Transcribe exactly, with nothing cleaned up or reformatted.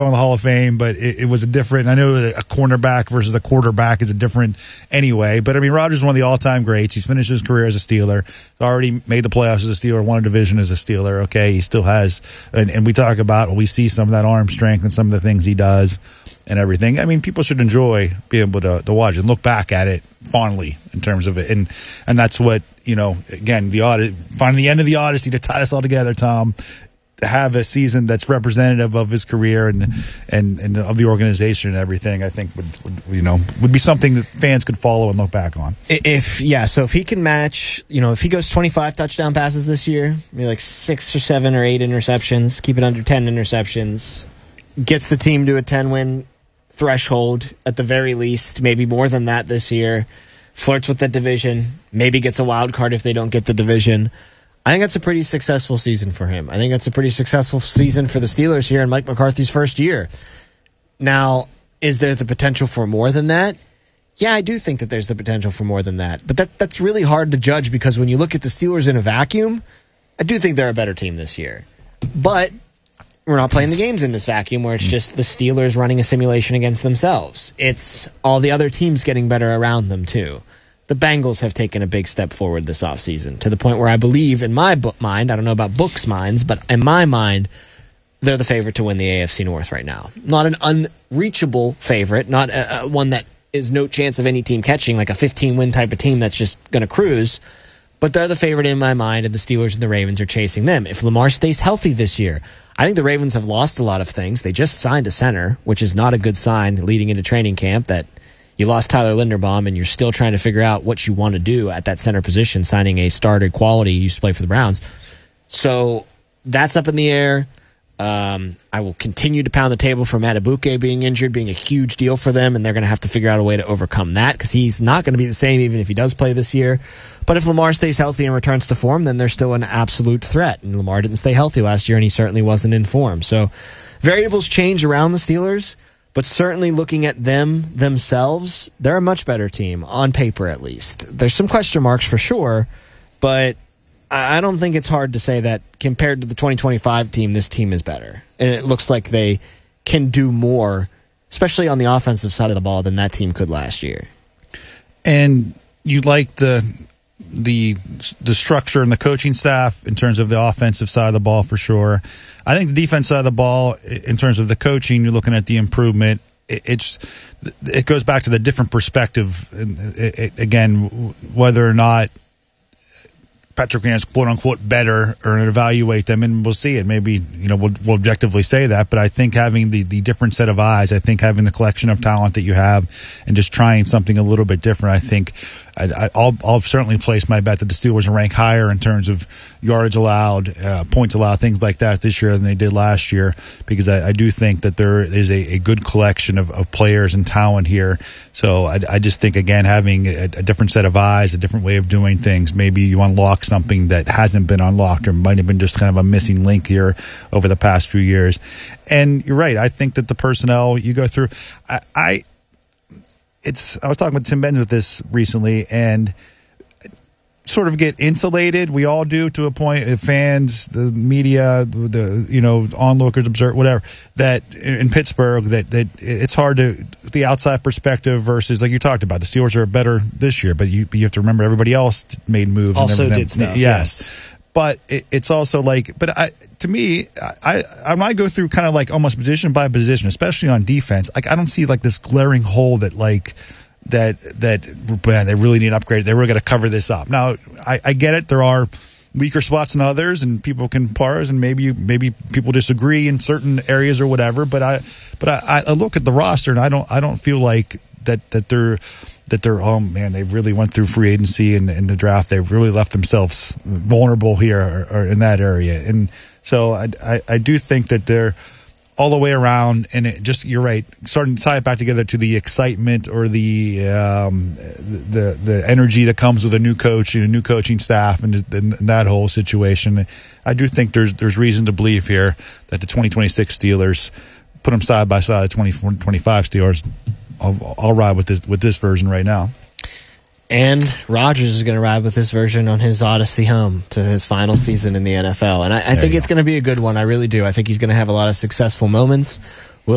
on the Hall of Fame, but it, it was a different. I know that a cornerback versus a quarterback is a different anyway. But I mean, Rodgers is one of the all-time greats. He's finished his career as a Steeler. He's already made the playoffs as a Steeler, won a division as a Steeler. Okay, he still has, and, and we talk about, we see some of that arm strength and some of the things he does and everything. I mean, people should enjoy being able to, to watch and look back at it fondly in terms of it, and and that's what, you know. Again, the Odyssey, finding the end of the Odyssey to tie this all together, Tom. To have a season that's representative of his career and and, and of the organization and everything, I think would, would you know would be something that fans could follow and look back on. If yeah, so if he can match, you know, if he goes twenty-five touchdown passes this year, maybe like six or seven or eight interceptions, keep it under ten interceptions, gets the team to a ten-win threshold at the very least, maybe more than that this year, flirts with the division, maybe gets a wild card if they don't get the division. I think that's a pretty successful season for him. I think that's a pretty successful season for the Steelers here in Mike McCarthy's first year. Now, is there the potential for more than that? Yeah, I do think that there's the potential for more than that. But that that's really hard to judge because when you look at the Steelers in a vacuum, I do think they're a better team this year. But we're not playing the games in this vacuum where it's just the Steelers running a simulation against themselves. It's all the other teams getting better around them, too. The Bengals have taken a big step forward this offseason to the point where I believe, in my book mind, I don't know about books' minds, but in my mind, they're the favorite to win the A F C North right now. Not an unreachable favorite, not a, a one that is no chance of any team catching, like a fifteen-win type of team that's just going to cruise, but they're the favorite in my mind, and the Steelers and the Ravens are chasing them. If Lamar stays healthy this year, I think the Ravens have lost a lot of things. They just signed a center, which is not a good sign leading into training camp that you lost Tyler Linderbaum, and you're still trying to figure out what you want to do at that center position, signing a started quality who used to play for the Browns. So that's up in the air. Um, I will continue to pound the table for Matabuke being injured, being a huge deal for them, and they're going to have to figure out a way to overcome that because he's not going to be the same even if he does play this year. But if Lamar stays healthy and returns to form, then they're still an absolute threat. And Lamar didn't stay healthy last year, and he certainly wasn't in form. So variables change around the Steelers. But certainly looking at them themselves, they're a much better team, on paper at least. There's some question marks for sure, but I don't think it's hard to say that compared to the twenty twenty-five team, this team is better. And it looks like they can do more, especially on the offensive side of the ball, than that team could last year. And you like the the the structure and the coaching staff in terms of the offensive side of the ball for sure. I think the defense side of the ball, in terms of the coaching, you're looking at the improvement. It, it's it goes back to the different perspective. It, it, again, whether or not Patrick Grant's quote unquote better or evaluate them, and we'll see it. Maybe, you know, we'll, we'll objectively say that, but I think having the, the different set of eyes, I think having the collection of talent that you have and just trying something a little bit different, I think I, I'll, I'll certainly place my bet that the Steelers will rank higher in terms of yards allowed, uh, points allowed, things like that this year than they did last year, because I, I do think that there is a, a good collection of, of players and talent here. So I, I just think, again, having a, a different set of eyes, a different way of doing things, maybe you unlock something that hasn't been unlocked or might have been just kind of a missing link here over the past few years. And you're right. I think that the personnel you go through, I, I it's, I was talking with Tim Benz with this recently, and sort of get insulated. We all do to a point. Fans, the media, the you know onlookers, observe whatever. That in Pittsburgh, that that it's hard to the outside perspective versus, like you talked about, the Steelers are better this year, but you you have to remember everybody else made moves. Also and everything. did stuff. Yes. yes. But it, it's also like, but I, to me, I, I might go through kind of like almost position by position, especially on defense. Like I don't see like this glaring hole that like that that man, they really need an upgrade. They were going to cover this up. Now I, I get it. There are weaker spots than others, and people can parse, and maybe maybe people disagree in certain areas or whatever. But I but I, I look at the roster and I don't I don't feel like that that they're. that they're, oh man, they really went through free agency and, and the draft. They've really left themselves vulnerable here or, or in that area. And so I, I, I do think that they're all the way around, and it just, you're right, starting to tie it back together to the excitement or the um, the the energy that comes with a new coach and a new coaching staff and, and that whole situation. I do think there's there's reason to believe here that the twenty twenty-six Steelers, put them side by side, the twenty twenty-five Steelers, I'll, I'll ride with this with this version right now. And Rodgers is going to ride with this version on his Odyssey home to his final season in the N F L. And I, I think it's going to be a good one. I really do. I think he's going to have a lot of successful moments,